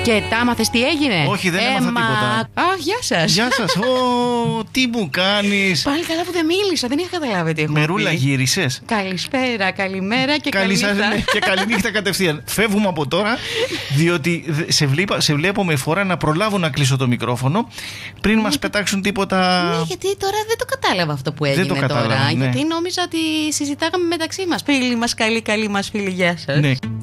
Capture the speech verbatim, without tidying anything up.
Και τα άμαθες τι έγινε? Όχι, δεν έμαθα τίποτα. Αχ, γεια σας. Γεια σας. Ω, τι μου κάνεις? Πάλι καλά που δεν μίλησα, δεν είχα καταλάβει τι έχω Μερούλα, πει. γύρισες? Καλησπέρα, καλημέρα και Καλή σας, καληνύχτα. ναι, και καληνύχτα κατευθείαν. Φεύγουμε από τώρα, διότι σε, βλέπα, σε βλέπω με φορά να προλάβω να κλείσω το μικρόφωνο πριν μας πετάξουν τίποτα. Ναι, γιατί τώρα δεν το κατάλαβα αυτό που έγινε το κατάλαβα, τώρα. ναι. Γιατί νόμιζα ότι συζητάγαμε μεταξύ μας. Φίλοι μας, καλή, καλή μας φίλη, γεια σας. Ναι.